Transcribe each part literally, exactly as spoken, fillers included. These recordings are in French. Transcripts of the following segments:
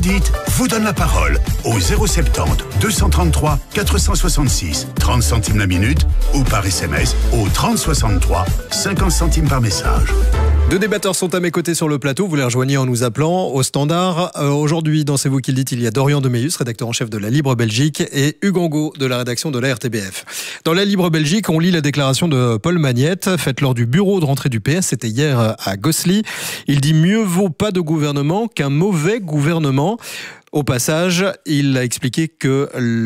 dites vous donne la parole au zéro soixante-dix deux cent trente-trois quatre cent soixante-six, trente centimes la minute ou par S M S au trente soixante-trois, cinquante centimes par message. Deux débatteurs sont à mes côtés sur le plateau. Vous les rejoignez en nous appelant au standard. Euh, aujourd'hui, dans C'est vous qui le dites, il y a Dorian Demeus, rédacteur en chef de La Libre Belgique, et Hugues Angot de la rédaction de la R T B F. Dans La Libre Belgique, on lit la déclaration de Paul Magnette, faite lors du bureau de rentrée du P S. C'était hier à Gosselies. Il dit « Mieux vaut pas de gouvernement qu'un mauvais gouvernement ». Au passage, il a expliqué que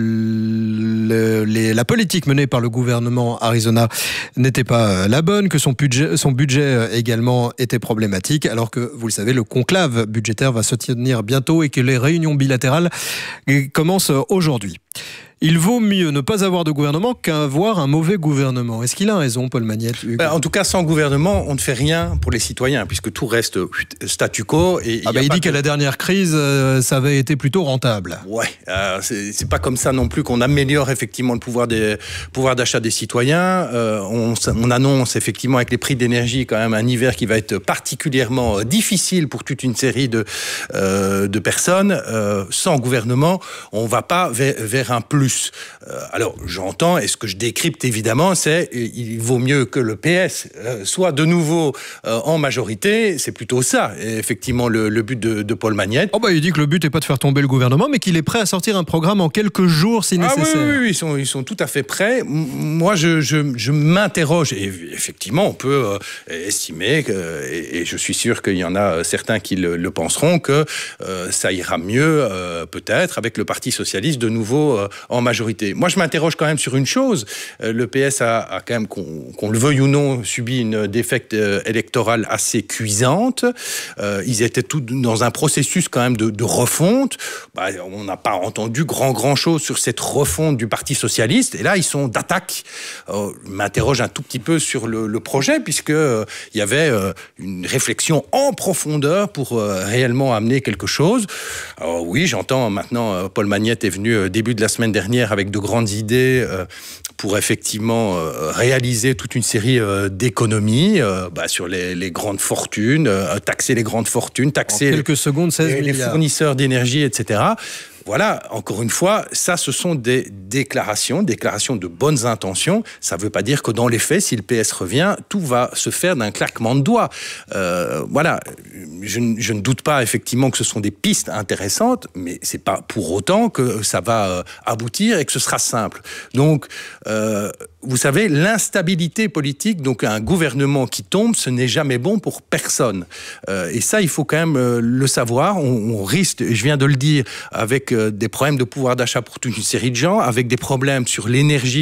le, les, la politique menée par le gouvernement Arizona n'était pas la bonne, que son budget, son budget également était problématique, alors que, vous le savez, le conclave budgétaire va se tenir bientôt et que les réunions bilatérales commencent aujourd'hui. Il vaut mieux ne pas avoir de gouvernement qu'avoir un mauvais gouvernement. Est-ce qu'il a raison, Paul Magnette, Hugues ? En tout cas, sans gouvernement, on ne fait rien pour les citoyens, puisque tout reste statu quo. Et ah bah il dit qu'à la dernière crise, euh, ça avait été plutôt rentable. Ouais, euh, c'est, c'est pas comme ça non plus qu'on améliore effectivement le pouvoir, des, pouvoir d'achat des citoyens. Euh, on, on annonce effectivement avec les prix d'énergie quand même un hiver qui va être particulièrement difficile pour toute une série de, euh, de personnes. Euh, sans gouvernement, on va pas vers, vers un plus. Euh, alors, j'entends, et ce que je décrypte évidemment, c'est il vaut mieux que le P S euh, soit de nouveau euh, en majorité. C'est plutôt ça, effectivement, le, le but de, de Paul Magnette. Oh bah, il dit que le but n'est pas de faire tomber le gouvernement, mais qu'il est prêt à sortir un programme en quelques jours si nécessaire. Ah oui, oui, oui, ils sont, ils sont tout à fait prêts. Moi, je, je, je m'interroge, et effectivement, on peut euh, estimer, que, et, et je suis sûr qu'il y en a certains qui le, le penseront, que euh, ça ira mieux, euh, peut-être, avec le Parti socialiste de nouveau euh, en majorité. Moi, je m'interroge quand même sur une chose. Euh, le P S a, a quand même, qu'on, qu'on le veuille ou non, subi une défaite euh, électorale assez cuisante. Euh, ils étaient tous dans un processus quand même de, de refonte. Bah, on n'a pas entendu grand, grand chose sur cette refonte du Parti socialiste. Et là, ils sont d'attaque. Euh, je m'interroge un tout petit peu sur le, le projet, puisque euh, il y avait euh, une réflexion en profondeur pour euh, réellement amener quelque chose. Alors oui, j'entends maintenant, euh, Paul Magnette est venu euh, début de la semaine dernière avec de grandes idées euh, pour effectivement euh, réaliser toute une série euh, d'économies euh, bah, sur les, les grandes fortunes, euh, taxer les grandes fortunes, taxer en quelques secondes, seize les, les milliards. fournisseurs d'énergie, et cetera. Voilà, encore une fois, ça, ce sont des déclarations, déclarations de bonnes intentions. Ça ne veut pas dire que dans les faits, si le P S revient, tout va se faire d'un claquement de doigts. Euh, voilà, je, je ne doute pas effectivement que ce sont des pistes intéressantes, mais c'est pas pour autant que ça va euh, aboutir et que ce sera simple. Donc, euh, vous savez, l'instabilité politique, donc un gouvernement qui tombe, ce n'est jamais bon pour personne. Euh, et ça, il faut quand même euh, le savoir. On, on risque, je viens de le dire, avec euh, des problèmes de pouvoir d'achat pour toute une série de gens, avec des problèmes sur l'énergie